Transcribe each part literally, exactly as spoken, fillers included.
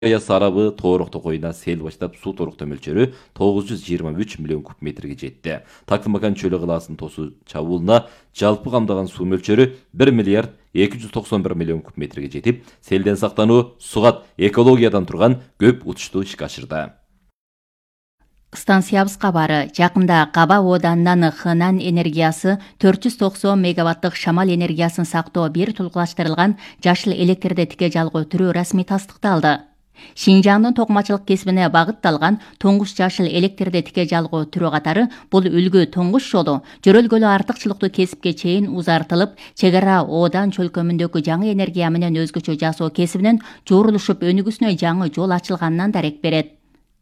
Кая Сарабы Тоорукто коюна сел баштап суу торуктоо мөлчөрү тогуз жүз жыйырма үч миллион куб метрге жетти. Такымакан чөлү кылаасынын тосу чабуулуна жалпы камдаган суу мөлчөрү бир миллиард эки жүз токсон бир миллион куб метрге жетип, селден сактануу, сугат, экологиядан турган көп утуштуу ишке ашырды. Станциябыз кабары жакында Каба Оданынан Хынан энергиясы төрт жүз токсон мегаваттык шамал энергиясын сактоо бир тулгулаштырылган жашыл электрди тике жалгоо түрү расмий тастыкталды. Шинжаңдын токмачылык кесибине багытталган туңгуч жашыл электрди тике жалгоо түрү катары бул үлгү туңгуч жолу жөрөлгөлүү артыкчылыктуу кесипке чейин узартылып, чек ара Одан чөлкөмүндөгү жаңы энергия менен өзгөчө жасоо кесибинен жуурулушуп өнүгүүсүнө жаңы жол ачылганынан дарек берет.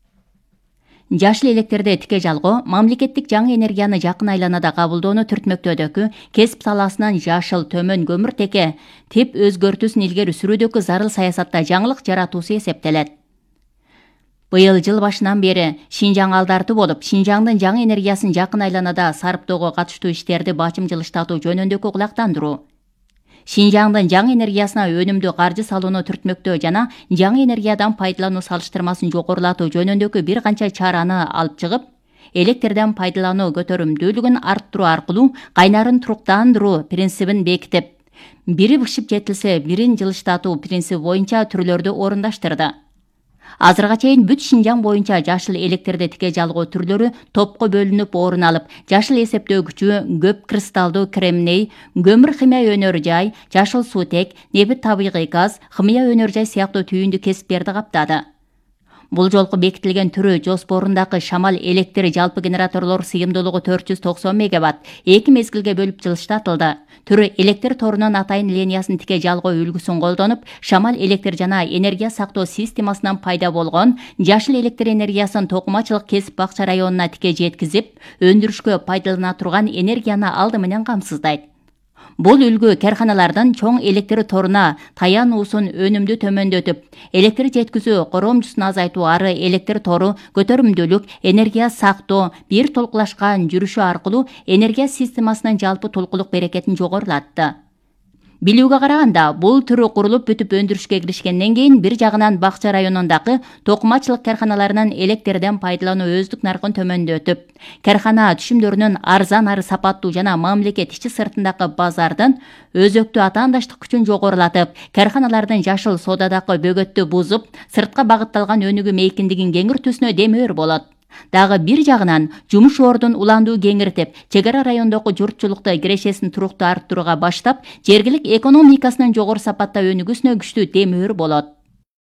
Жашыл электрди тике жалгоо мамлекеттик жаңы энергияны жакын айланада кабылдоону түртмөктөөдөгү кесип саласынан жашыл төмөн көмүртеке тип өзгөртүүсүн илгери сүрүүдөгү зарыл саясатта жаңылык жаратуусу эсептелет. Быйыл жыл башынан бери Шинжаң алдартуу болуп, Шинжаңдын жаңы энергиясын жакын айланада сарптоого катыштуу иштерди бачым жылыштатуу жөнүндөгү кулактандыруу, Шинжаңдын жаңы энергиясына өнүмдүү каржы салууну түртмөктөө жана жаңы энергиядан пайдалануу салыштырмасын жогорулатуу жөнүндөгү бир канча чараны алып чыгып, электрден пайдалануу көтөрүмдүүлүгүн арттыруу аркылуу кайнарын туруктандыруу принцибин бекитип, бири бышып жетилсе бирин жылыштатуу принциби боюнча түрлөрдү орундаштырды. Азырга чейин бүт Шинжаң боюнча жашыл электрди тике жалгоо түрлөрү топко бөлүнүп орун алып, жашыл эсептөөгүчү, көп кристалдуу кремний, көмүр химия өнөр жай, жашыл суутек, небит табигый газ, химия өнөр жай сыяктуу түйүндү кесиптерди каптады. Бул жолку бекитилген түрү жоспорундагы шамал электр жалпы генераторлор сыйымдуулугу төрт жүз токсон мегаватт, эки мезгилге бөлүп жылыштатылды. Түрү электр торунун атайын линиясын тике жалгоо үлгүсүн колдонуп, шамал электр жана энергия сактоо системасынан пайда болгон жашыл электр энергиясын токумачылык кесип бакча районуна тике жеткизип, өндүрүшкө пайдалана турган энергияны алды менен камсыздайт. Бул үлгү карханалардын чоң электр торуна таянуусун өнүмдүү төмөндөтүп, электр жеткизүү коромчусун азайтуу ары электр тору көтөрүмдүүлүк, энергия сактоо, бир толкулашкан жүрүшү аркылуу энергия системасынын жалпы толкулук берекетин жогорулатты. Билүүгө караганда, бул түрү курулуп бүтүп өндүрүшкө киришкенден кийин бир жагынан бакча районундагы токумачылык карханаларынын электрден пайдалануу өздүк наркын төмөндөтүп, кархана түшүмдөрүнүн арзан ары сапаттуу жана мамлекет ичи сыртындагы базардын өзөктүү атаандаштык күчүн жогорулатып, карханалардын жашыл соодадагы бөгөттү бузуп, сыртка багытталган өнүгүү мейкиндигин кеңиртүүсүнө демөөр болот. Дагы бир жагынан жумуш ордун уландуу кеңиртип, чек ара райондогу журтчулукта кирешесин туруктуу арттырууга баштап, жергилик экономикасынын жогору сапатта өнүгүүсүнө күчтүү демөөр болот.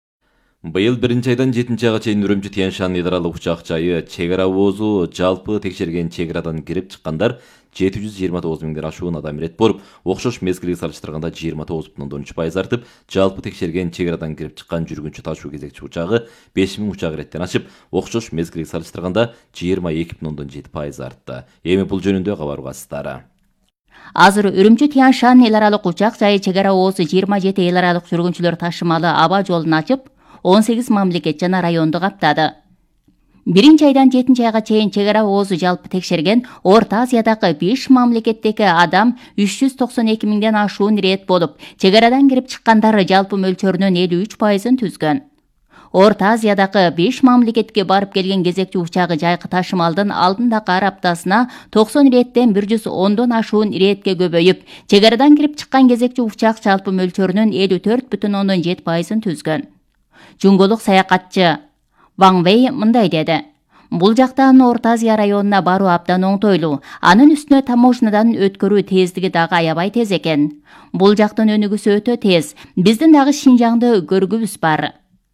Быйыл биринчи айдан жетинчи айга чейин Үрүмчү Тянь-Шань йыл аралык учак жайы чек ара оозу жалпы текшерген чек арадан кирип чыккандар жети жүз жыйырма тогуз миңден ашуун адам ирет болуп, окшош мезгилге салыштырганда жыйырма тогуз бүтүн ондон үч пайыз артып, жалпы текшерген чек арадан кирип чыккан жүргүнчү ташуу кезекчи учагы беш миң учак иреттен ашып, окшош мезгилге салыштырганда жыйырма эки бүтүн ондон жети пайыз артты. Эми бул жөнүндө кабар угасыздар. Азыр Үрүмчү Тянь-Шань эл аралык учак жайы чек ара оозу жыйырма жети эл аралык жүргүнчүлөр ташымалы аба жолун ачып, он сегиз мамлекет жана районду каптады. Биринчи айдан жетинчи айга чейин чек ара оозу жалпы текшерген Орто Азиядагы беш мамлекеттеги адам үч жүз токсон эки миңден ашуун ирет болуп, чек арадан кирип чыккандары жалпы мөлчөрүнүн элүү үч пайызын түзгөн. Орто Азиядагы беш мамлекетке барып келген кезекчи учагы жайкы ташымалдын алдындагы ар аптасына токсон иреттен бир жүз ондон ашуун иретке көбөйүп, чек арадан кирип чыккан кезекчи учак жалпы мөлчөрүнүн элүү төрт бүтүн ондон жети пайызын түзгөн. Жунголук саякатчы Ван Вэй мындай деди: бул жактан Орто Азия районуна баруу абдан оңтойлуу, анын үстүнө таможнядан өткөрүү тездиги дагы аябай тез экен. Бул жактын өнүгүүсү өтө тез, биздин дагы Шинжаңды көргүбүз бар.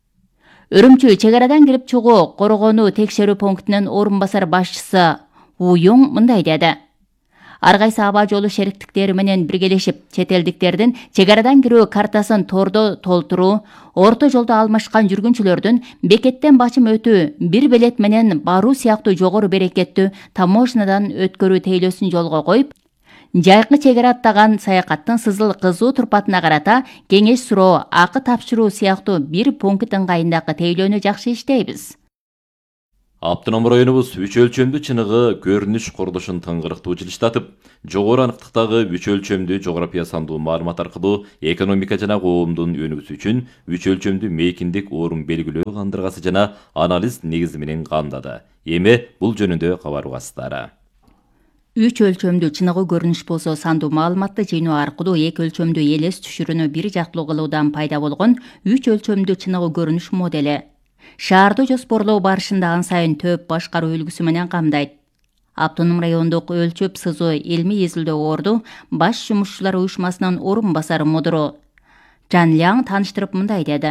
Үрүмчү чек арадан кирип чыгуу коргонуу текшерүү пунктунун орун басар башчысы Уюң мындай деди: ар кайсы аба жолу шериктиктери менен биргелешип, чет элдиктердин чек арадан кирүү картасын тордо толтуруу, орто жолдо алмашкан жүргүнчүлөрдүн бекеттен бачым өтүү, бир билет менен баруу сыяктуу жогору берекеттүү таможнядан өткөрүү тейлөөсүн жолго коюп, жайкы чек ара аттаган саякаттын сызыл кызуу турпатына карата кеңеш суроо, акы тапшыруу сыяктуу бир пункт ыңгайындагы тейлөөнү жакшы иштейбиз. Автоном районубуз үч өлчөмдүү чыныгы көрүнүш курулушун тыңгырыктуу жылыштатып, жогору аныктыктагы үч өлчөмдүү жография сандуу маалымат аркылуу экономика жана коомдун өнүгүүсү үчүн үч өлчөмдүү мейкиндик орун белгилөө кандыргасы жана анализ негизи менен камдады. Эми бул жөнүндө кабар угасыздар. Үч өлчөмдүү чыныгы көрүнүш болсо сандуу маалыматты жыйноо аркылуу эки өлчөмдүү элес түшүрүүнү бир жактуу кылуудан пайда болгон үч өлчөмдүү чыныгы көрүнүш модели. Шаарды жоспорлоо барышында ан сайын төп башкаруу үлгүсү менен камдайт. Автоном райондук өлчөп сызуу илмий изилдөө орду баш жумушчулар уюшмасынын орун басары мудуру Жан Ляң тааныштырып мындай деди.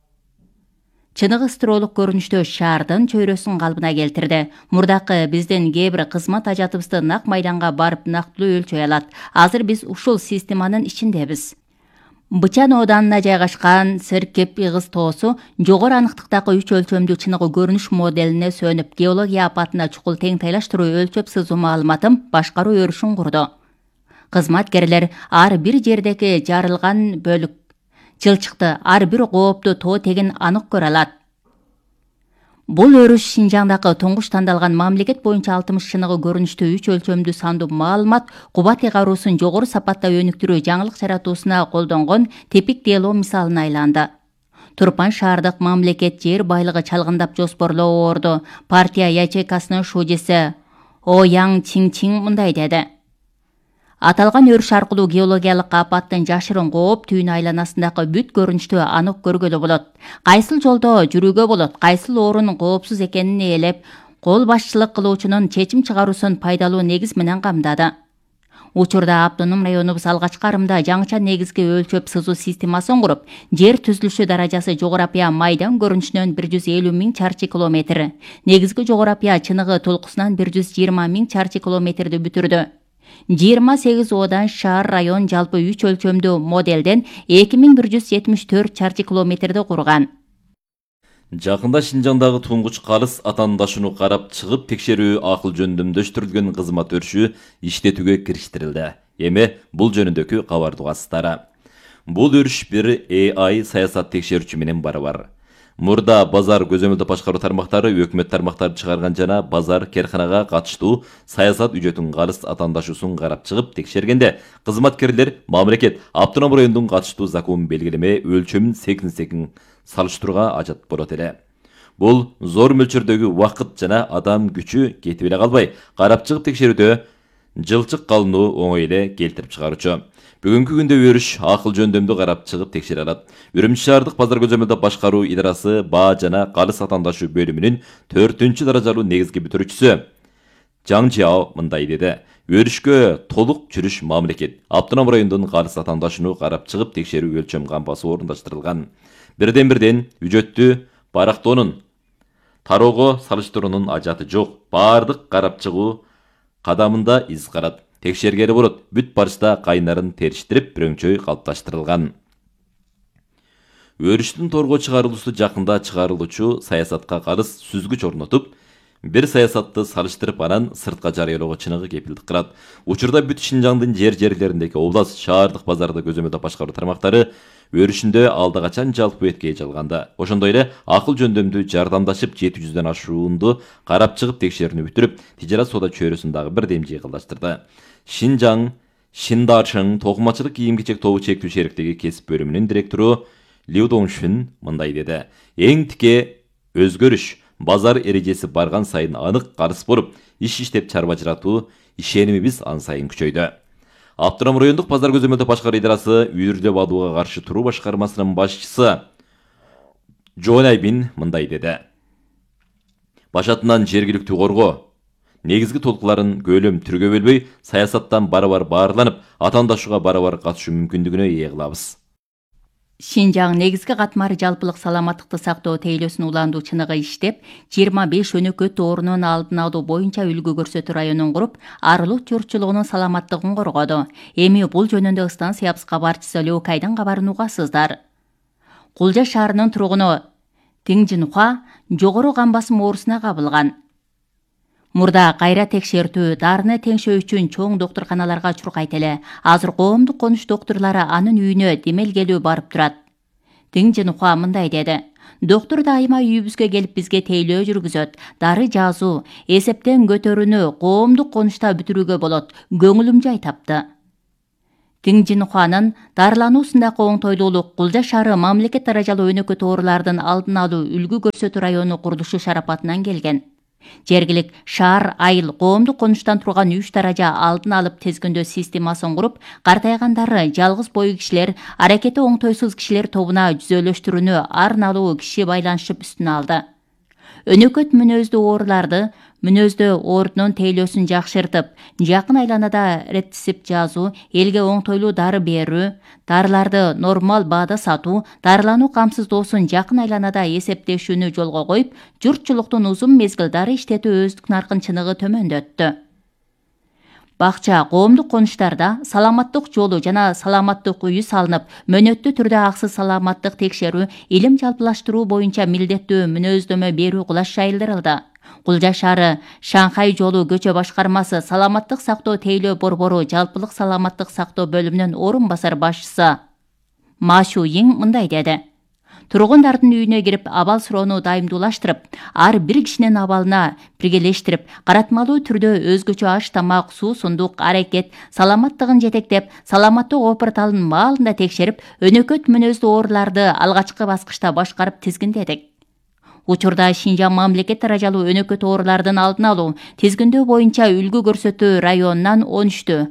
Чыныгы стролук көрүнүштө шаардын чөйрөсүн калыбына келтирди. Мурдакы биздин кээ бир кызмат ажатыбызды нак майданга барып нактылуу өлчөй алат. Азыр биз ушул системанын ичиндебиз. Бычан оданына жайгашкан Серкеп Игыз тоосу жогору аныктыктагы үч өлчөмдүү чыныгы көрүнүш моделине сөнүп, геология апатына чукул тең тайлаштыруу өлчөп сызуу маалыматын башкаруу өрүшүн курду. Кызматкерлер ар бир жердеги жарылган бөлүк, жылчыкты, ар бир коопту тоо тегин анык көрө алат. Бул өрүш Шинжаңдагы туңгуч тандалган мамлекет боюнча алтымыш чыныгы көрүнүштүү үч өлчөмдүү сандуу маалымат кубат эгаруусын жогору сапатта өнүктүрүү жаңылык жаратуусуна колдонгон тепик дело мисалына айланды. Турпан шаардык мамлекет жер байлыгы чалгындап жоспорлоо орду партия ячейкасынын шужеси О Яң Чин мындай деди. Аталган өрүш аркылуу геологиялык апаттын жашырын кооп түйүн айланасындагы бүт көрүнүштү анык көргөлө болот. Кайсыл жолдо жүрүүгө болот, кайсыл орун коопсуз экенин ээлеп, кол башчылык кылуучунун чечим чыгаруусун пайдалуу негиз менен камдады. Учурда автоном районубуз алгачкы арымда жаңыча негизги өлчөп сызуу системасын куруп, жер түзүлүшү даражасы жогорапия майдан көрүнүшүнөн бир жүз элүү миң чарчы километр, негизги жогорапия чыныгы толкусунан бир жүз жыйырма миң чарчы километрди бүтүрдү. жыйырма сегиз одан шаар район жалпы үч өлчөмдүү моделден эки миң бир жүз жетимиш төрт чарчы километрди курган. Жакында Шинжаңдагы туңгуч калыс атаандашууну карап чыгып текшерүү акыл жөндөмдөштүрүлгөн кызмат өрүшү иштетүүгө кириштирилди. Эми бул жөнүндөгү кабарды угасыздар. Бул өрүш бир А I саясат текшерүүчү менен барабар. Мурда базар көзөмөлдөө башкаруу тармактары өкмөт тармактары чыгарган жана базар керканага катыштуу саясат үжөтүн калыс атаандашуусун карап чыгып текшергенде кызматкерлер мамлекет автоном райондун катыштуу закон белгилеме өлчөмүн секин-секин салыштырууга ажат болот эле. Бул зор мөлчөрдөгү убакыт жана адам күчү кетип эле калбай, карап чыгып текшерүүдө жылчык калынуу оңой эле келтирип чыгаруучу. Бүгүнкү күндө өрүш акыл жөндөмдүү карап чыгып текшере алат. Үрүмчү шаардык базар көзөмөлдөө башкаруу идарасы баа жана калыс атаандашуу бөлүмүнүн төртүнчү даражалуу негизги бүтүрүүчүсү Жаң Жао мындай деди. Өрүшкө толук жүрүш мамлекет автоном райондун калыс атаандашууну карап чыгып текшерүү өлчөм кампасы орундаштырылган. Бирден бирден үжөттү барактоонун тароого салыштыруунун ажаты жок. Баардык карап чыгуу кадамында из карат. Текшергени болот, бүт барышта кайнарын териштирип, бірөңчөй калыпташтырылган. Өрүштүн торго чыгарылуусу жакында чыгарылуучу саясатка калыс сүзгүч орнотуп, бир саясатты салыштырып анан сыртка жарыялоого чыныгы кепилдик кылат. Учурда бүт Шинжаңдын жер жерлериндеги област, шаардык базарды көзөмөлдөө башкаруу тармактары өрүшүндө алда качан жалпы эткеге жалганда. Ошондой эле акыл жөндөмдүү жардамдашып жети жүздөн ашуунду карап чыгып текшерүүнү бүтүрүп, тижарат соода чөйрөсүндагы бир дем жыйгылдаштырды. Шинжаң Шиндашың токумачылык кийим-кечек тобу чектүү шериктиги кесип бөлүмүнүн директору Лю Доңшүн мындай деди. Эң тике өзгөрүш базар эрежеси барган сайын анык карыс болуп, иш иштеп чарба жаратуу ишенимибиз ан сайын күчөйдү. Автоном райондук базар көзөмөлдөө башкаруу идарасы үйүрлөп алууга каршы туруу башкармасынын башчысы Джон Айбин мындай деди. Башатынан жергиликтүү коргоо негизги толкуларын көлөм түргө бөлбөй, саясаттан барабар баарланып, атаандашууга барабар катышуу мүмкүндүгүнө ээ кылабыз. Шинжаң негизги катмары жалпылык саламаттыкты сактоо тейлөөсүн уландуу чыныгы иштеп, жыйырма беш өнөкөт оорунун алдын алуу боюнча үлгү көрсөтүү районун куруп, арылык журтчулугунун саламаттыгын коргоду. Эми бул жөнүндө станциябыз кабарчысы Лёкайдын кабарын угасыздар. Кулжа шаарынын тургуну Тиң Жинхуа жогору кан басым оорусуна кабылган. Мурда кайра текшертүү, дарыны теңшөө үчүн чоң доктурканаларга чуркайт эле. Азыр коомдук конуш докторлары анын үйүнө демелгелүү барып турат. Тиң Жинхуа мындай деди. Доктор дайыма үйүбүзгө келип бизге тейлөө жүргүзөт, дары жазуу, эсептен көтөрүүнү коомдук конушта бүтүрүүгө болот, көңүлүм жай тапты. Тиң Жинхуанын дарылануусундагы оңтойлуулук Кулжа шаары мамлекет даражалуу өнөкөт оорулардын алдын алуу үлгү көрсөтүү району курулушу шарапатынан келген. Жергилик шаар айыл коомдук конуштан турган үч даража алдын алып тезгөндөө системасын куруп, картайгандары, жалгыз бою кишилер, аракети оңтойсуз кишилер тобуна жүзөлөштүрүүнү арналуу киши байланышып үстүнө алды. Өнөкөт мүнөздүү ооруларды, мүнөздүү оорунун тейлөөсүн жакшыртып, жакын айланада рецепт жазуу, элге оңтойлуу дары берүү, дарыларды нормал баада сатуу, дарылануу камсыздоосун жакын айланада эсептешүүнү жолго коюп, журтчулуктун узун мезгил дары иштетүү өздүк наркын чыныгы төмөндөттү. Бакча, коомдук конуштарда саламаттык жолу жана саламаттык үйү салынып, мөөнөттүү түрдө аксыз саламаттык текшерүү, илим жалпылаштыруу боюнча милдеттүү мүнөздөмө берүү кулаш жайылдырылды. Кулжа шаары Шанхай жолу көчө башкармасы саламаттык сактоо тейлөө борбору жалпылык саламаттык сактоо бөлүмүнүн орун басар башчысы Ма Шуйин мындай деди. Тургундардын үйүнө кирип, абал суроону дайымдуулаштырып, ар бир кишинин абалына биргелештирип, каратмалуу түрдө өзгөчө аш тамак, суу сундук, аракет, саламаттыгын жетектеп, саламаттык опорталын маалында текшерип, өнөкөт мүнөздүү ооруларды алгачкы баскычта башкарып тизгиндедик. Учурда Шинжаң мамлекет даражалуу өнөкөт оорулардын алдын алуу, тизгиндөө боюнча үлгү көрсөтүү районунан он үчтү,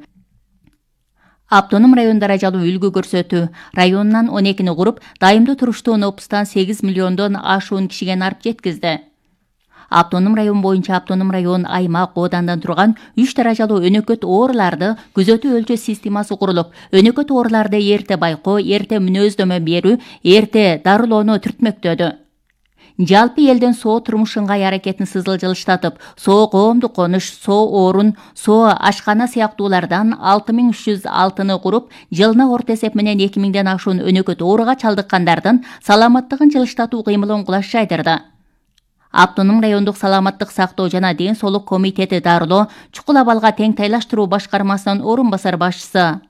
Автоном район даражалуу үлгү көрсөтүү районунан он экини куруп, дайымдуу туруштуу нопустан сегиз миллиондон ашуун кишиге нарп жеткизди. Автоном район боюнча автоном район аймак оодандан турган үч даражалуу өнөкөт ооруларды күзөтүү өлчөө системасы курулуп, өнөкөт ооруларды эрте байкоо, эрте мүнөздөмө берүү, эрте дарылоону түртмөктөдү. Жалпы элдин соо турмуш ыңгай аракетин сызылжылыштатып, соо коомдук конуш, соо орун, соо ашкана сыяктуулардан алты миң үч жүз алтыны куруп, жылына орто эсеп менен эки миңден ашуун өнөкөт ооруга чалдыккандардын саламаттыгын жылыштатуу кыймылын кулаш жайдырды. Автоном райондук саламаттык сактоо жана ден соолук комитети дарылоо, чукул абалга тең тайлаштыруу башкармасынын орун басар башчысы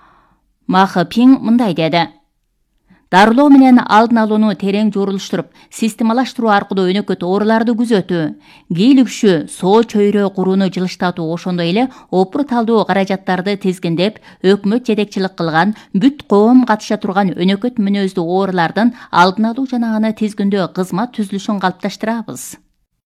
Ма Хапин мындай деди. Дарылоо менен алдын алууну терең журулуштуруп, системалаштыруу аркылуу өнөкөт ооруларды күзөтүү, кийлигишүү, соо чөйрө курууну жылыштатуу, ошондой эле опурталдуу каражаттарды тизгиндеп, өкмөт жетекчилик кылган, бүт коом катыша турган өнөкөт мүнөздүү оорулардын алдын алуу жана аны тизгиндөө кызмат түзүлүшүн калыпташтырабыз.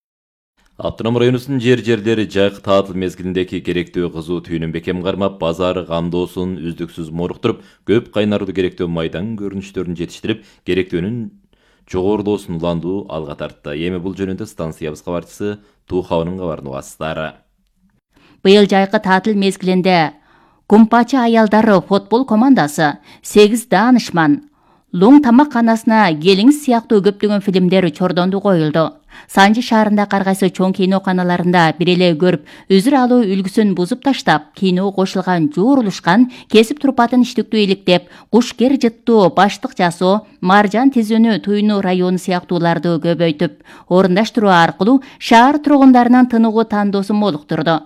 Автоном районусунун жер-жерлери жайкы таатыл мезгилиндеги керектүү кызуу түйүнүн бекем кармап, базары камдоосун үздүксүз моруктуруп, көп кайнарууду керектүү майдан көрүнүштөрүн жетиштирип, керектөөнүн жогорулоосун уландуу алга тартты. Эми бул жөнүндө станциябыз кабарчысы Тухаунун кабарын угасыздар. Быйыл жайкы таатыл мезгилинде Кумпачы аялдары футбол командасы, сегиз даанышман, Луң тамакканасына келиңиз сыяктуу көптөгөн фильмдер чордонду коюлду. Санжы шаарында каргайсы чоң киноканаларында бир эле көрүп, үзүр алуу үлгүсүн бузуп таштап, кино кошулган, жуурулушкан, кесип турпатын иштиктүү иликтеп, кушкер жыттуу, баштык жасоо, маржан тизүүнү туйнуу району сыяктууларды көбөйтүп, орундаштыруу аркылуу шаар тургундарынын тыныгуу тандоосун молуктурду.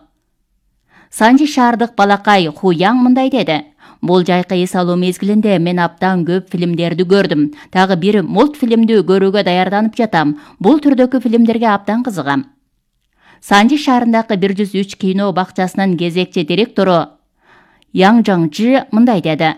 Санжы шаардык балакай Хуяң мындай деди. Бул жайкы эс алуу мезгилинде мен абдан көп фильмдерди көрдүм. Тагы бир мультфильмди көрүүгө даярданып жатам. Бул түрдөгү фильмдерге абдан кызыгам. Санжы шаарындагы бир жүз үч кино бакчасынын кезекчи директору Яң Жаңжы мындай деди.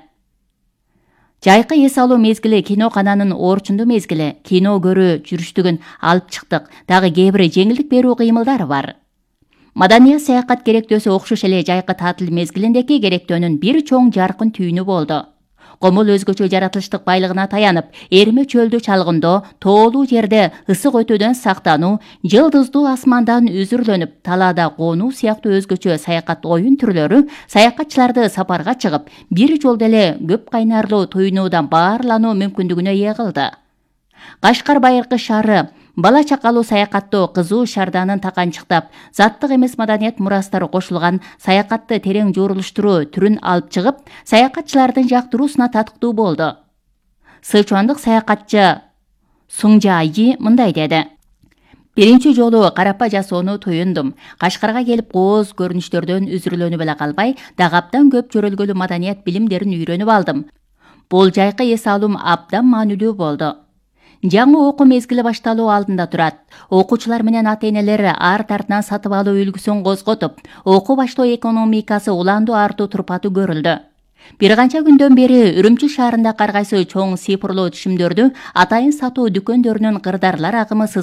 Жайкы эс алуу мезгили кинокананын орчундуу мезгили, кино көрүү жүрүштүгүн алып чыктык. Дагы кээ бир жеңилдик берүү кыймылдары бар. Маданият саякат керектөөсү окшош эле жайкы таатыл мезгилиндеги керектөөнүн бир чоң жаркын түйүнү болду. Комул өзгөчө жаратылыштык байлыгына таянып, эрме чөлдү чалгындоо, тоолуу жерде ысык өтүүдөн сактануу, жылдыздуу асмандан үзүрлөнүп, талаада конуу сыяктуу өзгөчө саякат оюн түрлөрү саякатчыларды сапарга чыгып, бир жолдо эле көп кайнарлуу туйнуудан баарлануу мүмкүндүгүнө ээ кылды. Кашкар байыркы шаары бала чакалуу саякаттоо кызуу шарданын таканчыктап, заттык эмес маданият мурастары кошулган саякатты терең жуурулуштуруу түрүн алып чыгып, саякатчылардын жактыруусуна татыктуу болду. Сычуандык саякатчы Суңжайжи мындай деди. Биринчи жолу карапа жасоону туюндум. Кашкарга келип кооз көрүнүштөрдөн үзүрлөнүп эле калбай, дагы абдан көп жөрөлгөлүү маданият билимдерин үйрөнүп алдым. Бул жайкы эс алуум абдан маанилүү болду. Жаңы окуу мезгили башталуу алдында турат. Окуучулар менен ата-энелер арт артынан сатып алуу үлгүсүн козготуп, окуу баштоо экономикасы улаандуу артуу турпаты көрүлдү. Бир канча күндөн бери Үрүмчү шаарында кар кайсы чоң цифрлуу түшүмдөрдү атайын сатуу дүкөндөрүнүн кырдаарлар агымы